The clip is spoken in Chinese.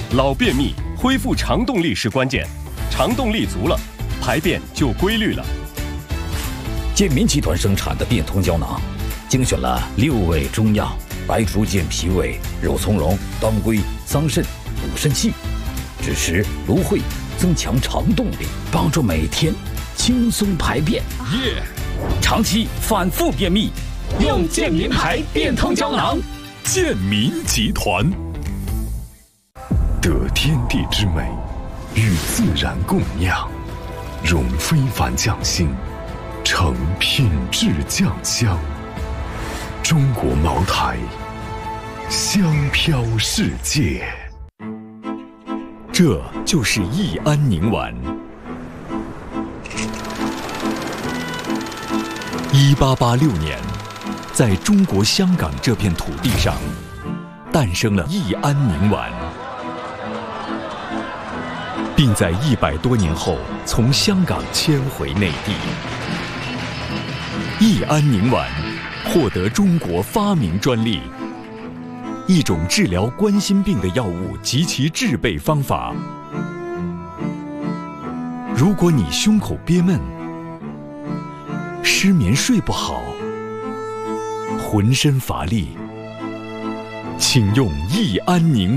老便秘，恢复肠动力是关键，肠动力足了，排便就规律了。 健民集团生产的变通胶囊，精选了6味中药：白术健脾胃、肉苁蓉、当归、桑葚、补肾气，支持芦荟，增强肠动力，帮助每天轻松排便。长期反复便秘，用健民牌变通胶囊。 健民集团，得天地之美，与自然共酿，融非凡匠心，成品质酱香。中国茅台，香飘世界。这就是益安宁丸。1886年，在中国香港这片土地上，诞生了益安宁丸，并在100多年后从香港迁回内地。益安宁丸获得中国发明专利，一种治疗冠心病的药物及其制备方法。如果你胸口憋闷、失眠睡不好、浑身乏力，请用益安宁